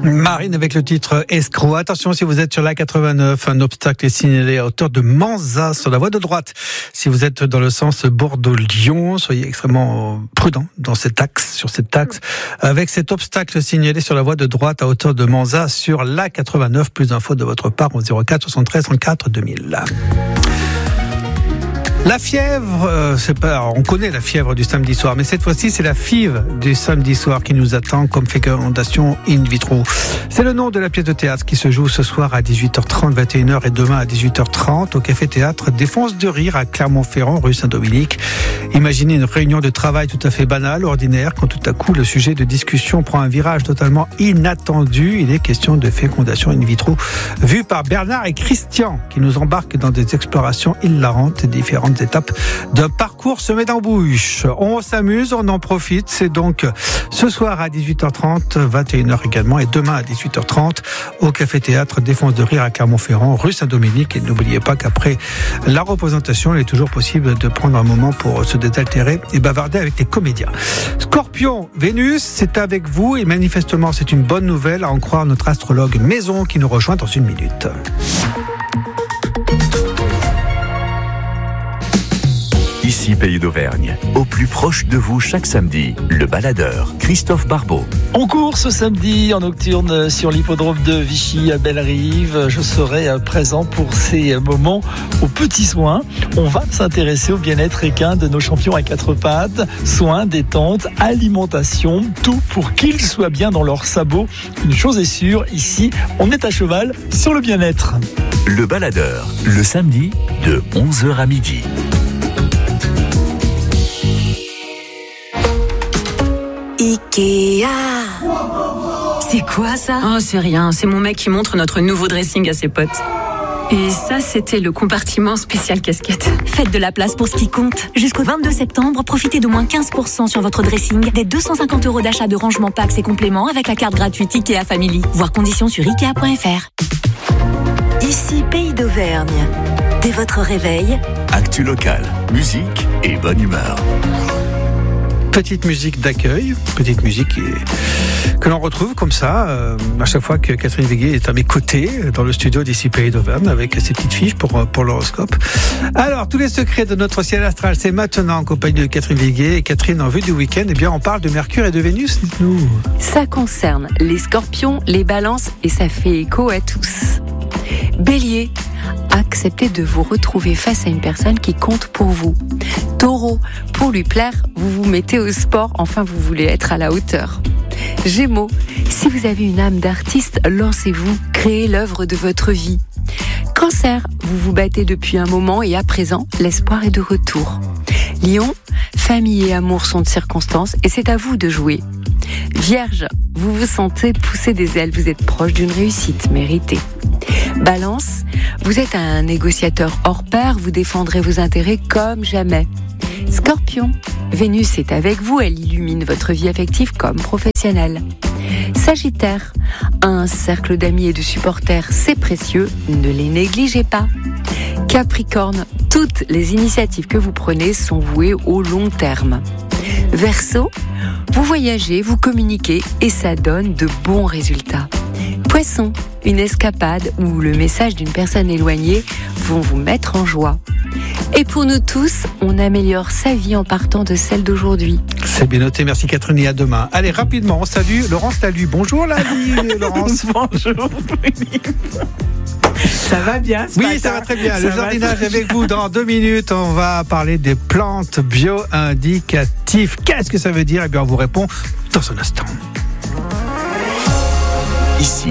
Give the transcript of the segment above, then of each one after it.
Marine avec le titre Escroc. Attention, si vous êtes sur l'A89, un obstacle est signalé à hauteur de Manzat sur la voie de droite. Si vous êtes dans le sens Bordeaux-Lyon, soyez extrêmement prudent sur cet axe, avec cet obstacle signalé sur la voie de droite à hauteur de Manzat sur l'A89. Plus d'infos de votre part au 04 73 34 2000. La fièvre, on connaît la fièvre du samedi soir, mais cette fois-ci, c'est la FIV du samedi soir qui nous attend comme fécondation in vitro. C'est le nom de la pièce de théâtre qui se joue ce soir à 18h30, 21h et demain à 18h30 au café-théâtre Défense de Rire à Clermont-Ferrand, rue Saint-Dominique. Imaginez une réunion de travail tout à fait banale, ordinaire, quand tout à coup le sujet de discussion prend un virage totalement inattendu. Il est question de fécondation in vitro, vue par Bernard et Christian, qui nous embarquent dans des explorations hilarantes et différentes étapes d'un parcours semé d'embûches. On s'amuse, on en profite. C'est donc ce soir à 18h30, 21h également, et demain à 18h30 au café-théâtre Défense de Rire à Clermont-Ferrand, rue Saint-Dominique. Et n'oubliez pas qu'après la représentation, il est toujours possible de prendre un moment pour se désaltérer et bavarder avec les comédiens. Scorpion, Vénus, c'est avec vous et manifestement c'est une bonne nouvelle à en croire notre astrologue Maison qui nous rejoint dans une minute. Ici Pays d'Auvergne, au plus proche de vous chaque samedi, le baladeur Christophe Barbeau. On court ce samedi en nocturne sur l'hippodrome de Vichy à Bellerive. Je serai présent pour ces moments aux petits soins. On va s'intéresser au bien-être équin de nos champions à quatre pattes. Soins, détente, alimentation, tout pour qu'ils soient bien dans leurs sabots. Une chose est sûre, ici, on est à cheval sur le bien-être. Le baladeur, le samedi de 11h à midi. Ikea. C'est quoi ça ? Oh, c'est rien, c'est mon mec qui montre notre nouveau dressing à ses potes. Et ça, c'était le compartiment spécial casquette. Faites de la place pour ce qui compte. Jusqu'au 22 septembre, profitez d'au moins 15% sur votre dressing, des 250 € d'achat de rangement packs et compléments avec la carte gratuite Ikea Family. Voir conditions sur Ikea.fr. Ici Pays d'Auvergne. Dès votre réveil, actu local, musique et bonne humeur. Petite musique d'accueil, petite musique que l'on retrouve comme ça à chaque fois que Catherine Véguet est à mes côtés dans le studio d'ici Pays d'Auvergne avec ses petites fiches pour l'horoscope. Alors, tous les secrets de notre ciel astral, c'est maintenant en compagnie de Catherine Véguet. Et Catherine, en vue du week-end, eh bien, on parle de Mercure et de Vénus, dites-nous. Ça concerne les scorpions, les balances et ça fait écho à tous. Bélier, acceptez de vous retrouver face à une personne qui compte pour vous. Taureau, pour lui plaire, vous vous mettez au sport, enfin vous voulez être à la hauteur. Gémeaux, si vous avez une âme d'artiste, lancez-vous, créez l'œuvre de votre vie. Cancer, vous vous battez depuis un moment et à présent, l'espoir est de retour. Lion, famille et amour sont de circonstance et c'est à vous de jouer. Vierge, vous vous sentez pousser des ailes, vous êtes proche d'une réussite méritée. Balance, vous êtes un négociateur hors pair, vous défendrez vos intérêts comme jamais. Scorpion, Vénus est avec vous, elle illumine votre vie affective comme professionnelle. Sagittaire, un cercle d'amis et de supporters, c'est précieux, ne les négligez pas. Capricorne, toutes les initiatives que vous prenez sont vouées au long terme. Verseau, vous voyagez, vous communiquez et ça donne de bons résultats. Poisson, une escapade ou le message d'une personne éloignée vont vous mettre en joie. Et pour nous tous, on améliore sa vie en partant de celle d'aujourd'hui. C'est bien noté, merci Catherine et à demain. Allez, rapidement, on salue Laurence Lalu. Bonjour Laurence. Bonjour. Ça va bien ce Oui, matin. ça va très bien. Le jardinage avec vous dans 2 minutes. On va parler des plantes bio-indicatives. Qu'est-ce que ça veut dire ? Eh bien, on vous répond dans un instant. Ici,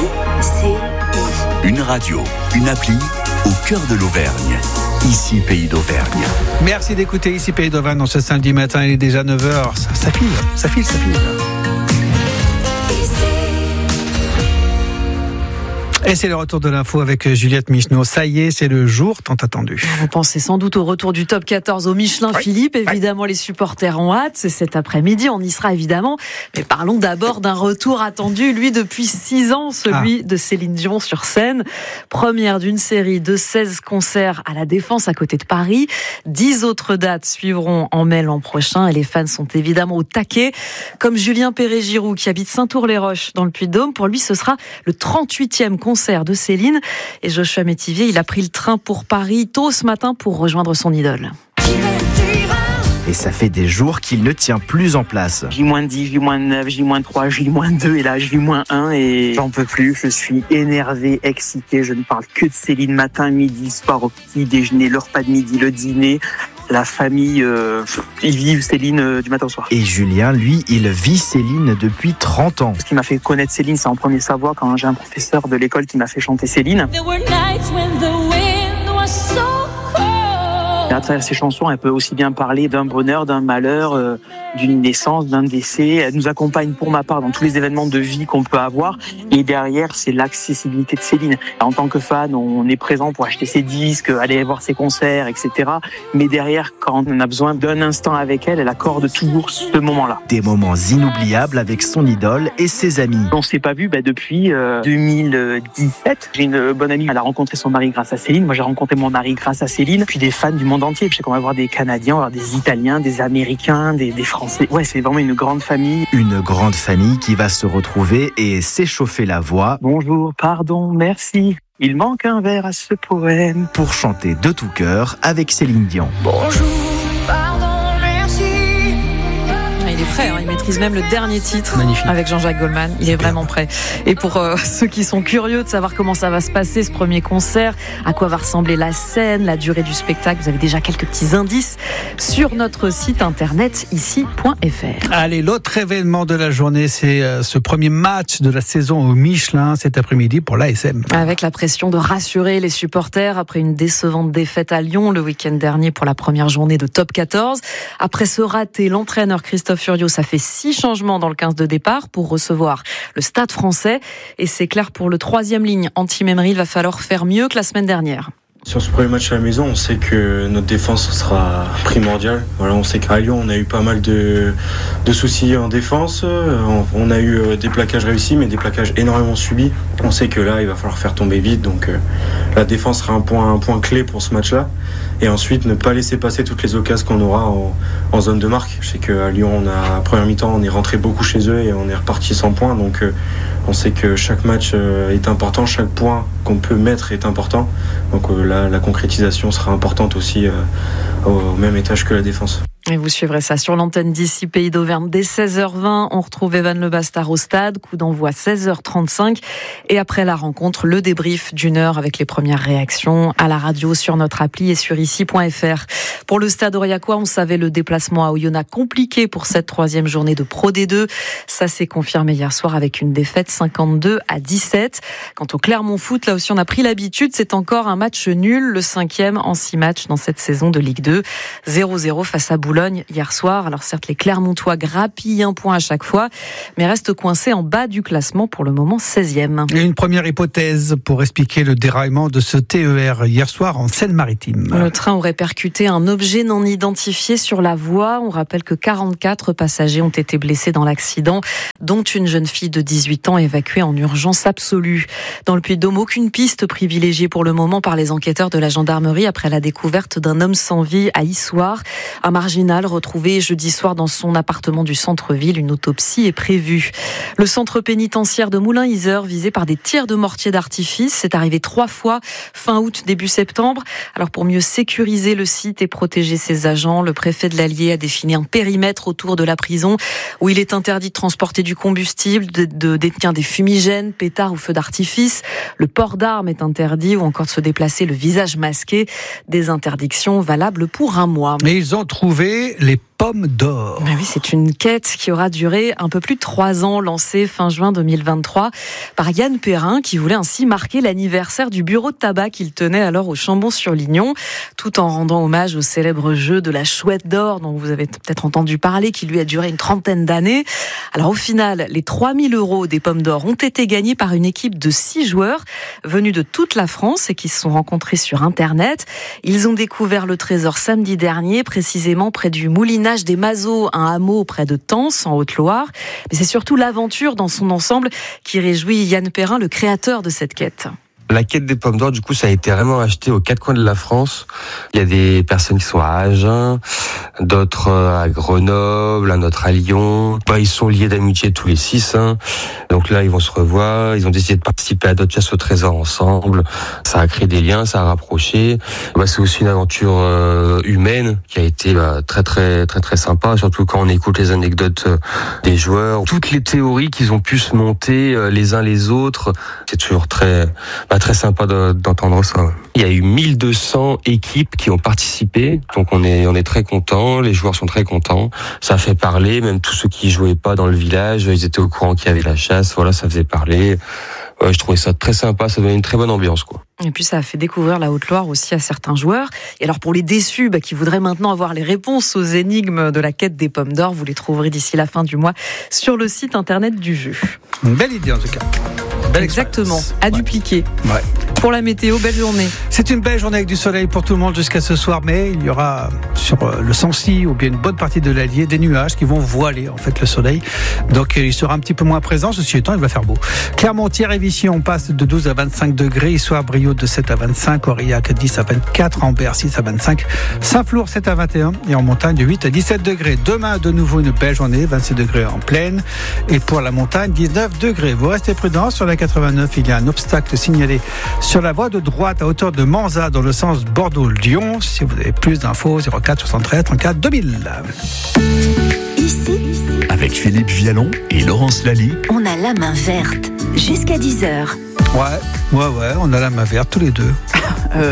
une radio, une appli au cœur de l'Auvergne. Ici Pays d'Auvergne. Merci d'écouter Ici Pays d'Auvergne. Ce samedi matin, il est déjà 9h. Ça file. Et c'est le retour de l'info avec Juliette Micheneau. Ça y est, c'est le jour tant attendu. Vous pensez sans doute au retour du top 14 au Michelin, oui. Philippe. Évidemment, les supporters ont hâte. C'est cet après-midi, on y sera évidemment. Mais parlons d'abord d'un retour attendu, lui, depuis 6 ans, celui de Céline Dion sur scène. Première d'une série de 16 concerts à la Défense, à côté de Paris. 10 autres dates suivront en mai l'an prochain. Et les fans sont évidemment au taquet. Comme Julien Perret-Giroux, qui habite Saint-Tour-les-Roches, dans le Puy-de-Dôme. Pour lui, ce sera le 38e concert de Céline. Et Joshua Métivier, il a pris le train pour Paris tôt ce matin pour rejoindre son idole. Et ça fait des jours qu'il ne tient plus en place. J-10, J-9, J-3, J-2 et là J-1 et j'en peux plus. Je suis énervé, excité. Je ne parle que de Céline matin, midi, soir, au petit déjeuner, le repas de midi, le dîner. La famille, ils vivent Céline du matin au soir. Et Julien, lui, il vit Céline depuis 30 ans. Ce qui m'a fait connaître Céline, c'est en premier sa voix quand j'ai un professeur de l'école qui m'a fait chanter Céline. À travers ces chansons, elle peut aussi bien parler d'un bonheur, d'un malheur, d'une naissance, d'un décès. Elle nous accompagne pour ma part dans tous les événements de vie qu'on peut avoir. Et derrière, c'est l'accessibilité de Céline. En tant que fan, on est présent pour acheter ses disques, aller voir ses concerts, etc. Mais derrière, quand on a besoin d'un instant avec elle, elle accorde toujours ce moment-là. Des moments inoubliables avec son idole et ses amis. On s'est pas vu depuis 2017. J'ai une bonne amie, elle a rencontré son mari grâce à Céline. Moi, j'ai rencontré mon mari grâce à Céline. Puis des fans du monde entier. Je sais qu'on va voir des Canadiens, on va voir des Italiens, des Américains, des Français. Ouais, c'est vraiment une grande famille. Une grande famille qui va se retrouver et s'échauffer la voix. Bonjour, pardon, merci. Il manque un vers à ce poème. Pour chanter de tout cœur avec Céline Dion. Bonjour, pardon, merci. Il est prêt, il maîtrise même le dernier titre. Magnifique. Avec Jean-Jacques Goldman. Il est vraiment prêt. Et pour ceux qui sont curieux de savoir comment ça va se passer, ce premier concert, à quoi va ressembler la scène, la durée du spectacle, vous avez déjà quelques petits indices sur notre site internet ici.fr. Allez, l'autre événement de la journée, c'est ce premier match de la saison au Michelin cet après-midi pour l'ASM. Avec la pression de rassurer les supporters après une décevante défaite à Lyon le week-end dernier pour la première journée de Top 14. Après ce raté, l'entraîneur Christophe Furios a fait 6 changements dans le 15 de départ pour recevoir le Stade Français. Et c'est clair, pour le 3e ligne anti-Memery, il va falloir faire mieux que la semaine dernière. Sur ce premier match à la maison, on sait que notre défense sera primordiale. Voilà, on sait qu'à Lyon, on a eu pas mal de soucis en défense. On a eu des plaquages réussis, mais des plaquages énormément subis. On sait que là, il va falloir faire tomber vite. Donc la défense sera un point clé pour ce match-là. Et ensuite, ne pas laisser passer toutes les occasions qu'on aura en zone de marque. Je sais qu'à Lyon, à première mi-temps, on est rentré beaucoup chez eux et on est reparti sans points. Donc on sait que chaque match est important, chaque point qu'on peut mettre est important. Donc là, la concrétisation sera importante aussi au même étage que la défense. Et vous suivrez ça sur l'antenne d'ici Pays d'Auvergne dès 16h20. On retrouve Evan Le Bastard au stade. Coup d'envoi 16h35. Et après la rencontre, le débrief d'1 heure avec les premières réactions à la radio sur notre appli et sur ici.fr. Pour le stade aurillacois, on savait le déplacement à Oyonnax compliqué pour cette 3e journée de Pro D2. Ça s'est confirmé hier soir avec une défaite 52-17. Quant au Clermont Foot, là aussi on a pris l'habitude. C'est encore un match nul, le 5e en 6 matchs dans cette saison de Ligue 2. 0-0 face à Boulogne hier soir. Alors certes, les Clermontois grappillent un point à chaque fois, mais restent coincés en bas du classement pour le moment 16e. Une première hypothèse pour expliquer le déraillement de ce TER hier soir en Seine-Maritime. Le train aurait percuté un objet non identifié sur la voie. On rappelle que 44 passagers ont été blessés dans l'accident, dont une jeune fille de 18 ans évacuée en urgence absolue. Dans le Puy-de-Dôme, aucune piste privilégiée pour le moment par les enquêteurs de la gendarmerie après la découverte d'un homme sans vie à Issoire. Un marginal retrouvé jeudi soir dans son appartement du centre-ville. Une autopsie est prévue. Le centre pénitentiaire de Moulins-Yzeure visé par des tirs de mortier d'artifice. C'est arrivé 3 fois fin août, début septembre. Alors pour mieux sécuriser le site et protéger ses agents, le préfet de l'Allier a défini un périmètre autour de la prison où il est interdit de transporter du combustible, de détenir des fumigènes, pétards ou feux d'artifice. Le port d'armes est interdit ou encore de se déplacer le visage masqué. Des interdictions valables pour 1 mois. Mais ils ont trouvé les pommes d'or. Ben oui, c'est une quête qui aura duré un peu plus de 3 ans, lancée fin juin 2023 par Yann Perrin, qui voulait ainsi marquer l'anniversaire du bureau de tabac qu'il tenait alors au Chambon-sur-Lignon, tout en rendant hommage au célèbre jeu de la chouette d'or, dont vous avez peut-être entendu parler, qui lui a duré une 30aine d'années. Alors au final, les 3 000 € des pommes d'or ont été gagnés par une équipe de 6 joueurs venus de toute la France et qui se sont rencontrés sur Internet. Ils ont découvert le trésor samedi dernier, précisément près du moulinage des Mazeaux, un hameau près de Tence, en Haute-Loire. Mais c'est surtout l'aventure dans son ensemble qui réjouit Yann Perrin, le créateur de cette quête. La quête des pommes d'or, du coup, ça a été vraiment acheté aux 4 coins de la France. Il y a des personnes qui sont à Agen, d'autres à Grenoble, un autre à Lyon. Ils sont liés d'amitié tous les 6. Donc là, ils vont se revoir. Ils ont décidé de participer à d'autres chasses au trésor ensemble. Ça a créé des liens, ça a rapproché. C'est aussi une aventure humaine qui a été très très très très sympa. Surtout quand on écoute les anecdotes des joueurs, toutes les théories qu'ils ont pu se monter les uns les autres. C'est toujours très sympa d'entendre ça. Il y a eu 1200 équipes qui ont participé, donc on est très contents, les joueurs sont très contents. Ça a fait parler, même tous ceux qui jouaient pas dans le village, ils étaient au courant qu'il y avait la chasse, voilà, ça faisait parler. Je trouvais ça très sympa, ça donnait une très bonne ambiance, quoi. Et puis ça a fait découvrir la Haute-Loire aussi à certains joueurs. Et alors pour les déçus qui voudraient maintenant avoir les réponses aux énigmes de la quête des pommes d'or, vous les trouverez d'ici la fin du mois sur le site internet du jeu. Une belle idée en tout cas. Exactement, à dupliquer. Ouais. Pour la météo, belle journée. C'est une belle journée avec du soleil pour tout le monde jusqu'à ce soir, mais il y aura sur le Sancy ou bien une bonne partie de l'Allier des nuages qui vont voiler en fait le soleil. Donc il sera un petit peu moins présent, ceci étant il va faire beau. Clermont-Thiers et Vichy, on passe de 12 à 25 degrés, Issoire-Brioude de 7 à 25, Aurillac 10 à 24, Ambert 6 à 25, Saint-Flour 7 à 21 et en montagne de 8 à 17 degrés. Demain de nouveau une belle journée, 26 degrés en plaine et pour la montagne 19 degrés. Vous restez prudents, sur la 89 il y a un obstacle signalé sur la voie de droite à hauteur de Manzat dans le sens Bordeaux-Lyon. Si vous avez plus d'infos, 04 73 34 2000. Ici, Avec Philippe Vialon et Laurence Laly, on a la main verte jusqu'à 10h. Ouais, on a la main verte tous les deux. Quoi ?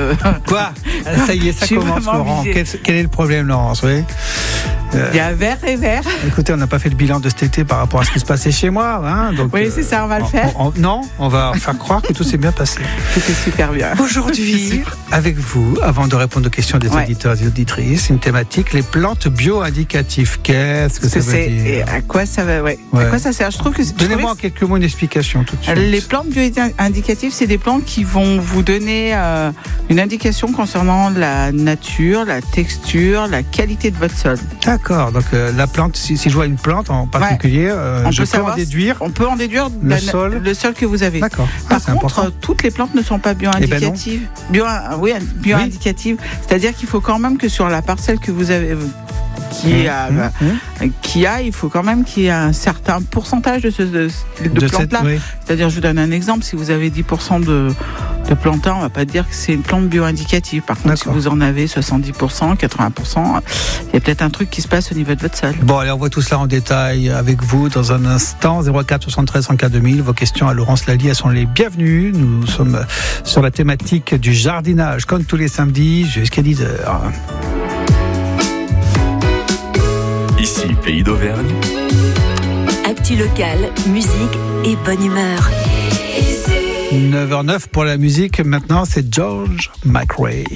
Ça y est, ça commence, Laurent. Quel est le problème, Laurence ? Oui. Il y a vert et vert. Écoutez, on n'a pas fait le bilan de cet été par rapport à ce qui se passait chez moi. Donc, oui, c'est ça, on va le faire. Non, on va faire croire que tout s'est bien passé. C'était super bien. Aujourd'hui, avec vous, avant de répondre aux questions des auditeurs et auditrices, une thématique, les plantes bio-indicatives. Qu'est-ce que ça veut dire ? Et à quoi ça va À quoi ça sert ? Je trouve que Donnez-moi en quelques mots une explication tout de suite. Les plantes bio-indicatives, c'est des plantes qui vont vous donner une indication concernant la nature, la texture, la qualité de votre sol. D'accord, donc la plante, si je vois une plante en particulier, on peut en déduire le sol que vous avez. D'accord. Par contre, toutes les plantes ne sont pas bio-indicatives. Bio-indicatives, c'est-à-dire qu'il faut quand même que sur la parcelle que vous avez il faut quand même qu'il y ait un certain pourcentage de plantes-là. C'est-à-dire, je vous donne un exemple, si vous avez 10% de plantain, on ne va pas dire que c'est une plante bio-indicative. Par contre, si vous en avez 70%, 80%, il y a peut-être un truc qui se passe au niveau de votre sol. Bon, allez, on voit tout cela en détail avec vous dans un instant. 04 73 104 2000. Vos questions à Laurence Laly, elles sont les bienvenues. Nous sommes sur la thématique du jardinage, comme tous les samedis, jusqu'à 10h. Ici, Pays d'Auvergne. Actu locale, musique et bonne humeur. 9h09 pour la musique. Maintenant, c'est George McRae.